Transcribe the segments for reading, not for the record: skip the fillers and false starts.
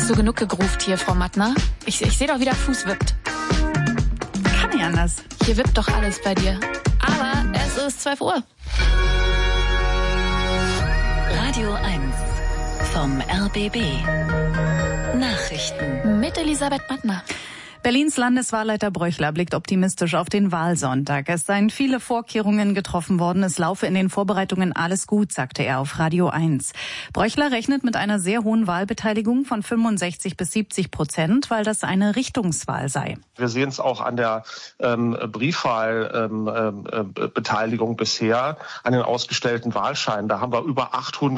So genug gegruft hier, Frau Mattner. Ich sehe doch, wie der Fuß wippt. Kann nicht anders. Hier wippt doch alles bei dir. Aber es ist 12 Uhr. Radio 1 vom RBB. Nachrichten. Mit Elisabeth Mattner. Berlins Landeswahlleiter Bröchler blickt optimistisch auf den Wahlsonntag. Es seien viele Vorkehrungen getroffen worden. Es laufe in den Vorbereitungen alles gut, sagte er auf Radio 1. Bröchler rechnet mit einer sehr hohen Wahlbeteiligung von 65-70%, weil das eine Richtungswahl sei. Wir sehen es auch an der Briefwahlbeteiligung bisher, an den ausgestellten Wahlscheinen. Da haben wir über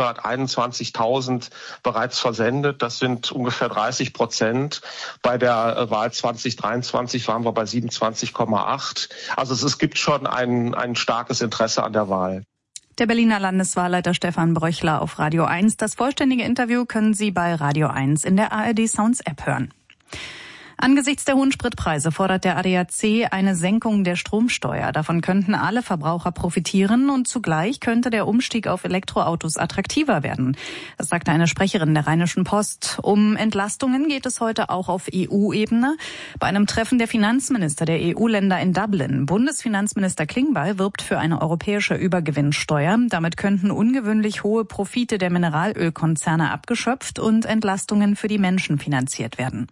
821.000 bereits versendet. Das sind ungefähr 30%. Bei der Wahl 2023 waren wir bei 27,8. Also es gibt schon ein starkes Interesse an der Wahl. Der Berliner Landeswahlleiter Stefan Bröchler auf Radio 1. Das vollständige Interview können Sie bei Radio 1 in der ARD Sounds App hören. Angesichts der hohen Spritpreise fordert der ADAC eine Senkung der Stromsteuer. Davon könnten alle Verbraucher profitieren und zugleich könnte der Umstieg auf Elektroautos attraktiver werden. Das sagte eine Sprecherin der Rheinischen Post. Um Entlastungen geht es heute auch auf EU-Ebene. Bei einem Treffen der Finanzminister der EU-Länder in Dublin. Bundesfinanzminister Klingbeil wirbt für eine europäische Übergewinnsteuer. Damit könnten ungewöhnlich hohe Profite der Mineralölkonzerne abgeschöpft und Entlastungen für die Menschen finanziert werden.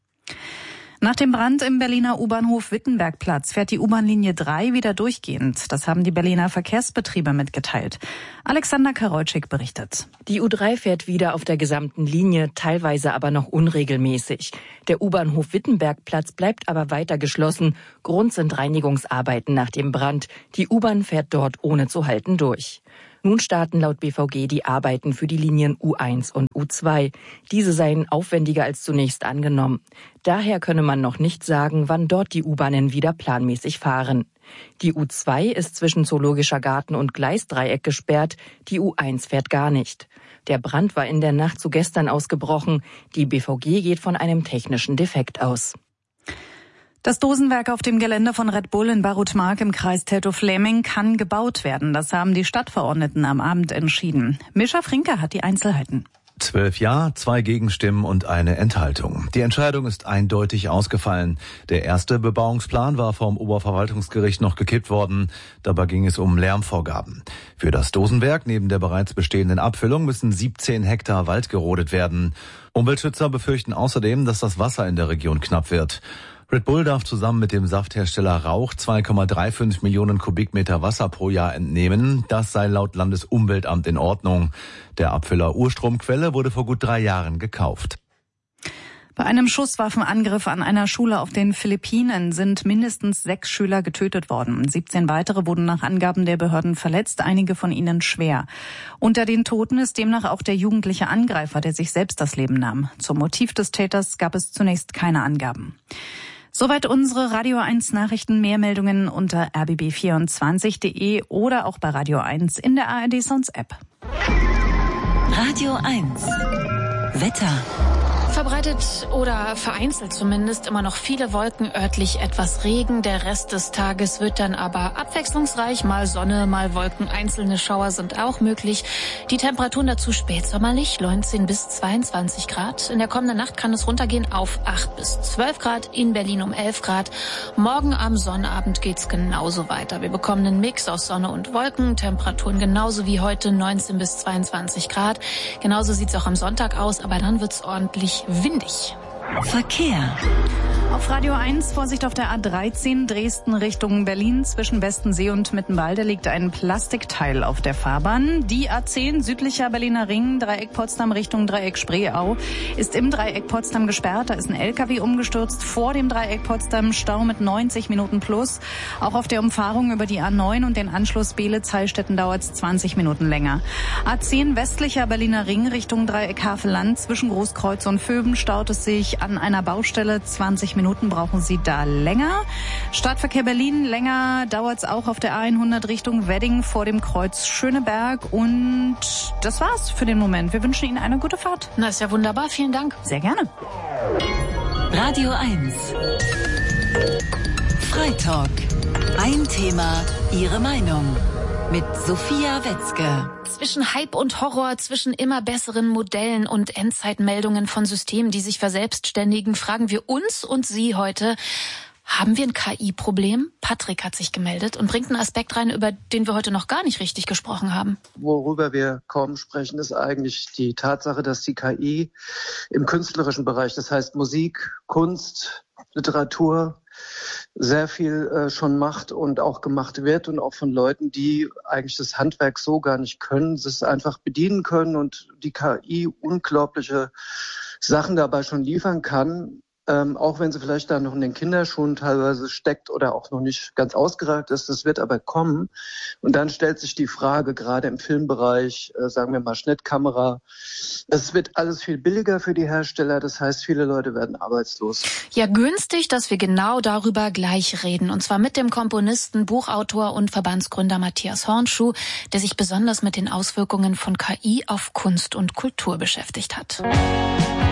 Nach dem Brand im Berliner U-Bahnhof Wittenbergplatz fährt die U-Bahn-Linie 3 wieder durchgehend. Das haben die Berliner Verkehrsbetriebe mitgeteilt. Alexander Karolczyk berichtet. Die U3 fährt wieder auf der gesamten Linie, teilweise aber noch unregelmäßig. Der U-Bahnhof Wittenbergplatz bleibt aber weiter geschlossen. Grund sind Reinigungsarbeiten nach dem Brand. Die U-Bahn fährt dort ohne zu halten durch. Nun starten laut BVG die Arbeiten für die Linien U1 und U2. Diese seien aufwendiger als zunächst angenommen. Daher könne man noch nicht sagen, wann dort die U-Bahnen wieder planmäßig fahren. Die U2 ist zwischen Zoologischer Garten und Gleisdreieck gesperrt, die U1 fährt gar nicht. Der Brand war in der Nacht zu gestern ausgebrochen. Die BVG geht von einem technischen Defekt aus. Das Dosenwerk auf dem Gelände von Red Bull in Barutmark im Kreis Teltow-Fläming kann gebaut werden. Das haben die Stadtverordneten am Abend entschieden. Mischa Frinke hat die Einzelheiten. 12 Ja, 2 Gegenstimmen und eine Enthaltung. Die Entscheidung ist eindeutig ausgefallen. Der erste Bebauungsplan war vom Oberverwaltungsgericht noch gekippt worden. Dabei ging es um Lärmvorgaben. Für das Dosenwerk neben der bereits bestehenden Abfüllung müssen 17 Hektar Wald gerodet werden. Umweltschützer befürchten außerdem, dass das Wasser in der Region knapp wird. Red Bull darf zusammen mit dem Safthersteller Rauch 2,35 Millionen Kubikmeter Wasser pro Jahr entnehmen. Das sei laut Landesumweltamt in Ordnung. Der Abfüller Urstromquelle wurde vor gut 3 Jahren gekauft. Bei einem Schusswaffenangriff an einer Schule auf den Philippinen sind mindestens 6 Schüler getötet worden. 17 weitere wurden nach Angaben der Behörden verletzt, einige von ihnen schwer. Unter den Toten ist demnach auch der jugendliche Angreifer, der sich selbst das Leben nahm. Zum Motiv des Täters gab es zunächst keine Angaben. Soweit unsere Radio 1 Nachrichten. Mehr Meldungen unter rbb24.de oder auch bei Radio 1 in der ARD Sounds App. Radio 1 Wetter. Verbreitet oder vereinzelt zumindest immer noch viele Wolken, örtlich etwas Regen. Der Rest des Tages wird dann aber abwechslungsreich. Mal Sonne, mal Wolken. Einzelne Schauer sind auch möglich. Die Temperaturen dazu spätsommerlich, 19 bis 22 Grad. In der kommenden Nacht kann es runtergehen auf 8 bis 12 Grad. In Berlin um 11 Grad. Morgen am Sonnabend geht's genauso weiter. Wir bekommen einen Mix aus Sonne und Wolken. Temperaturen genauso wie heute, 19 bis 22 Grad. Genauso sieht's auch am Sonntag aus, aber dann wird's ordentlich windig. Verkehr. Auf Radio 1 Vorsicht auf der A13 Dresden Richtung Berlin. Zwischen Westensee und Mittenwalde liegt ein Plastikteil auf der Fahrbahn. Die A10 südlicher Berliner Ring, Dreieck Potsdam Richtung Dreieck Spreeau, ist im Dreieck Potsdam gesperrt. Da ist ein LKW umgestürzt. Vor dem Dreieck Potsdam Stau mit 90 Minuten plus. Auch auf der Umfahrung über die A9 und den Anschluss Beelitz-Heilstätten dauert es 20 Minuten länger. A10 westlicher Berliner Ring Richtung Dreieck Havelland. Zwischen Großkreuz und Vöben staut es sich an einer Baustelle. 20 Minuten brauchen Sie da länger. Stadtverkehr Berlin, länger dauert es auch auf der A100 Richtung Wedding vor dem Kreuz Schöneberg. Und das war's für den Moment. Wir wünschen Ihnen eine gute Fahrt. Na, ist ja wunderbar. Vielen Dank. Sehr gerne. Radio 1 Freitalk. Ein Thema, Ihre Meinung. Mit Sophia Wetzke. Zwischen Hype und Horror, zwischen immer besseren Modellen und Endzeitmeldungen von Systemen, die sich verselbstständigen, fragen wir uns und Sie heute, haben wir ein KI-Problem? Patrick hat sich gemeldet und bringt einen Aspekt rein, über den wir heute noch gar nicht richtig gesprochen haben. Worüber wir kaum sprechen, ist eigentlich die Tatsache, dass die KI im künstlerischen Bereich, das heißt Musik, Kunst, Literatur, sehr viel schon macht und auch gemacht wird und auch von Leuten, die eigentlich das Handwerk so gar nicht können, es einfach bedienen können und die KI unglaubliche Sachen dabei schon liefern kann. Auch wenn sie vielleicht da noch in den Kinderschuhen teilweise steckt oder auch noch nicht ganz ausgereift ist, das wird aber kommen. Und dann stellt sich die Frage, gerade im Filmbereich, sagen wir mal Schnittkamera, es wird alles viel billiger für die Hersteller, das heißt, viele Leute werden arbeitslos. Ja, günstig, dass wir genau darüber gleich reden. Und zwar mit dem Komponisten, Buchautor und Verbandsgründer Matthias Hornschuh, der sich besonders mit den Auswirkungen von KI auf Kunst und Kultur beschäftigt hat.